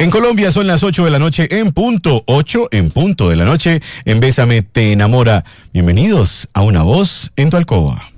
En Colombia son las 8 de la noche en punto, 8 en punto de la noche. En Bésame te enamora. Bienvenidos a Una Voz en tu Alcoba.